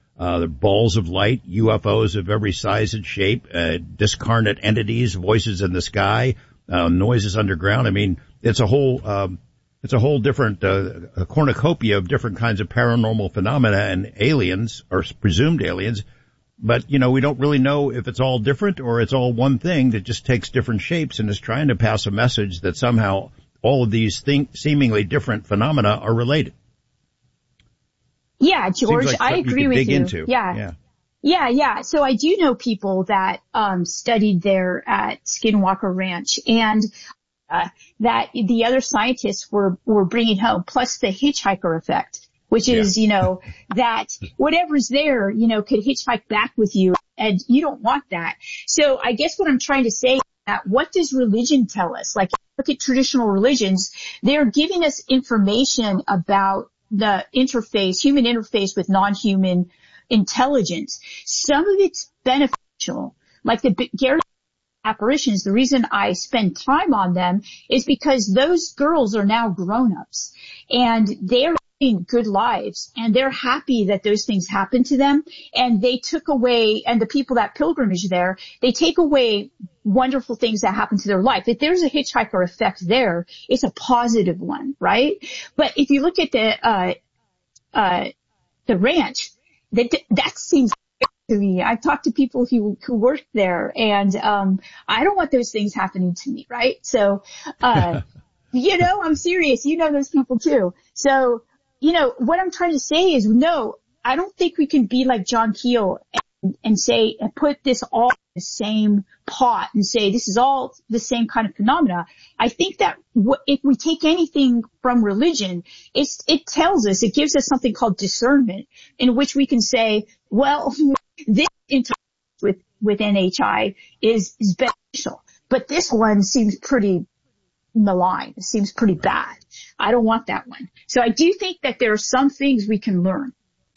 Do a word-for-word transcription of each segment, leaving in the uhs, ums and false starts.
uh, the balls of light, U F Os of every size and shape, uh, discarnate entities, voices in the sky, uh, noises underground. I mean, it's a whole, um, it's a whole different, uh, a cornucopia of different kinds of paranormal phenomena and aliens, or presumed aliens. But, you know, we don't really know if it's all different or it's all one thing that just takes different shapes and is trying to pass a message that somehow all of these think, seemingly different phenomena are related. Yeah, George, like I agree you with dig you. Into. Yeah. yeah. Yeah, yeah. So I do know people that um studied there at Skinwalker Ranch, and uh, that the other scientists were were bringing home, plus the hitchhiker effect, which is, yeah. you know, that whatever's there, you know, could hitchhike back with you, and you don't want that. So I guess what I'm trying to say is that what does religion tell us? Like, look at traditional religions, they're giving us information about the interface, human interface with non-human intelligence. Some of it's beneficial, like the Gary apparitions. The reason I spend time on them is because those girls are now grown-ups, and they're living good lives, and they're happy that those things happen to them. And they took away, and the people that pilgrimage there, they take away wonderful things that happen to their life. If there's a hitchhiker effect there, it's a positive one, right? But if you look at the, uh, uh, the ranch, that, that seems to me. I've talked to people who, who work there, and, um, I don't want those things happening to me, right? So, uh, you know, I'm serious. You know those people too. So, you know, what I'm trying to say is, no, I don't think we can be like John Keel and, and say, and put this all in the same pot and say this is all the same kind of phenomena. I think that w- if we take anything from religion, it's, it tells us, it gives us something called discernment, in which we can say, well, this interaction with, with N H I is, is beneficial, but this one seems pretty malign. It seems pretty bad. I don't want that one. So I do think that there are some things we can learn.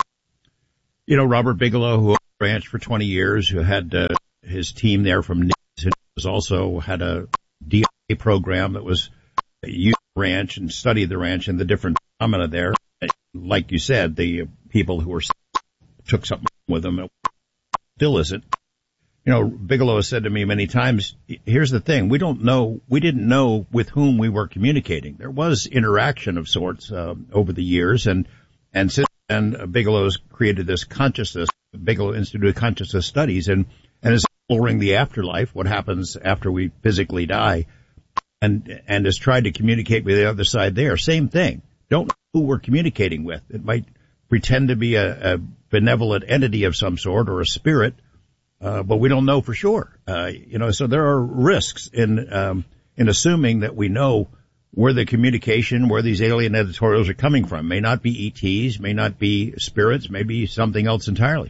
You know, Robert Bigelow, who owned the ranch for twenty years, who had uh, his team there from N I S, was also had a D I A program that was used the ranch and studied the ranch and the different phenomena there. Like you said, the people who were took something with them, it still isn't. You know, Bigelow has said to me many times, here's the thing, we don't know, we didn't know with whom we were communicating. There was interaction of sorts uh, over the years, and and since then, uh, Bigelow's created this consciousness, Bigelow Institute of Consciousness Studies, and, and is exploring the afterlife, what happens after we physically die, and and has tried to communicate with the other side there. Same thing. Don't know who we're communicating with. It might pretend to be a, a benevolent entity of some sort or a spirit, Uh, but we don't know for sure. Uh, you know, so there are risks in, um, in assuming that we know where the communication, where these alien editorials are coming from. May not be E Ts, may not be spirits, maybe something else entirely.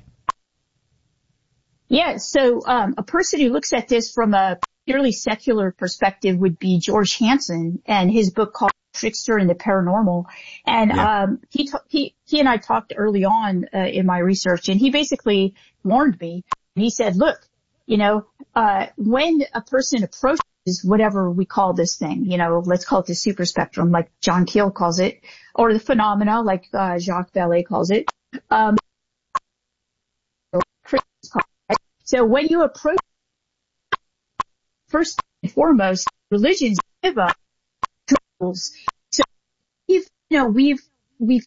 Yeah. So, um, a person who looks at this from a purely secular perspective would be George Hansen, and his book called Trickster and the Paranormal. And, yeah. um, he, t- he, he and I talked early on, uh, in my research, and he basically warned me. He said, look, you know, uh, when a person approaches whatever we call this thing, you know, let's call it the super spectrum, like John Keel calls it, or the phenomena, like, uh, Jacques Vallée calls it, um, so when you approach, first and foremost, religions give us tools. So we've, you know, we've, we've,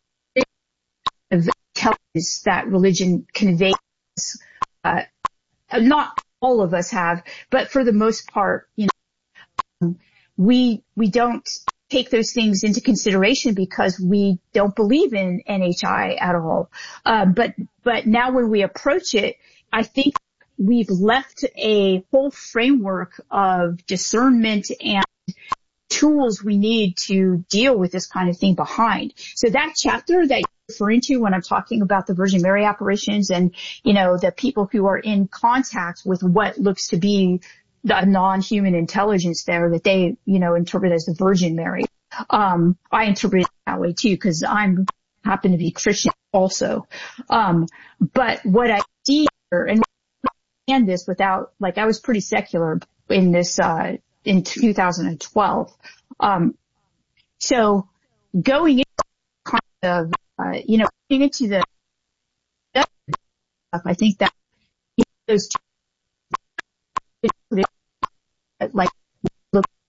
intelligence that religion conveys. Uh, not all of us have, but for the most part, you know, um, we, we don't take those things into consideration because we don't believe in N H I at all. Um, but, but now when we approach it, I think we've left a whole framework of discernment and tools we need to deal with this kind of thing behind. So that chapter that referring to when I'm talking about the Virgin Mary apparitions and, you know, the people who are in contact with what looks to be the non-human intelligence there that they, you know, interpret as the Virgin Mary. Um, I interpret it that way too, because I'm happen to be Christian also. Um, but what I see here, and I understand this without, like, I was pretty secular in this, uh, in two thousand twelve. Um, so going into kind of, uh, you know, going into the I think that those two